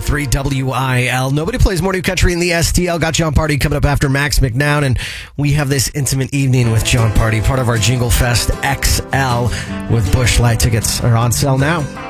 101.3 WIL. Nobody plays more new country in the STL. Got John Party coming up after Max McNown, and we have this intimate evening with John Party, part of our Jingle Fest XL with Busch Light. Tickets are on sale now.